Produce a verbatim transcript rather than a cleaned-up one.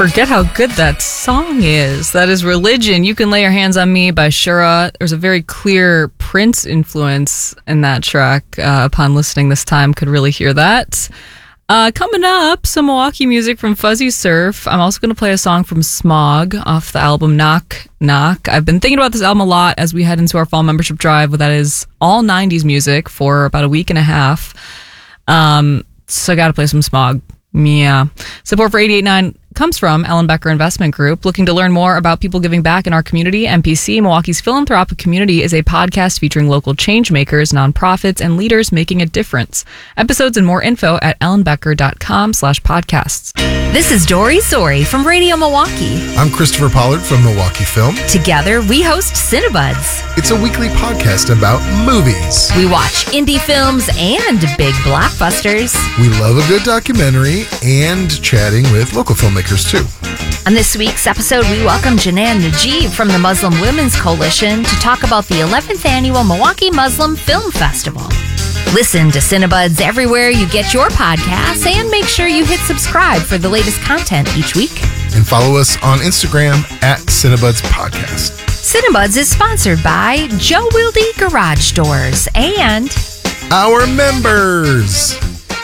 forget how good that song is. That is Religion. You Can Lay Your Hands on Me by Shura. There's a very clear Prince influence in that track. Uh, upon listening this time, could really hear that. Uh, coming up, some Milwaukee music from Fuzzy Surf. I'm also going to play a song from Smog off the album Knock Knock. I've been thinking about this album a lot as we head into our fall membership drive. That is all nineties music for about a week and a half. Um, so I got to play some Smog. Yeah. Support for eighty-eight point nine comes from Ellenbecker Investment Group. Looking to learn more about people giving back in our community? M P C, Milwaukee's Philanthropic Community, is a podcast featuring local change makers, nonprofits, and leaders making a difference. Episodes and more info at ellenbecker.com slash podcasts. This is Dory Sori from Radio Milwaukee. I'm Christopher Pollard from Milwaukee Film. Together, we host Cinebuds. It's a weekly podcast about movies. We watch indie films and big blockbusters. We love a good documentary and chatting with local filmmakers too. On this week's episode, we welcome Janan Najib from the Muslim Women's Coalition to talk about the eleventh annual Milwaukee Muslim Film Festival. Listen to Cinebuds everywhere you get your podcasts and make sure you hit subscribe for the latest content each week. And follow us on Instagram at Cinebuds Podcast. Cinebuds is sponsored by Joe Wilde Garage Doors and our members.